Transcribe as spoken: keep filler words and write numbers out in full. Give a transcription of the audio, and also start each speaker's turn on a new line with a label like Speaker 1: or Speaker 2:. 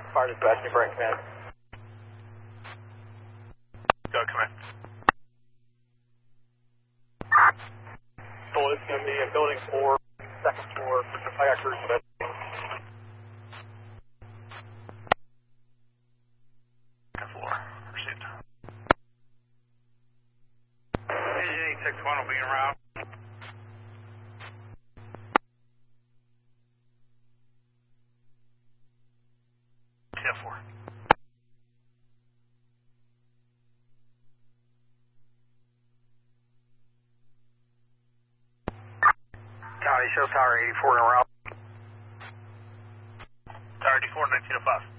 Speaker 1: Fire dispatch, New Brighton Command.
Speaker 2: Go, command.
Speaker 1: So it's going to be in building four, second floor. I got crews for that.
Speaker 2: Second floor. Received.
Speaker 3: Agent eight six one will be en route.
Speaker 2: T F four.
Speaker 3: County shows Tower eighty-four en route.
Speaker 2: Tower eighty-four, nineteen oh five.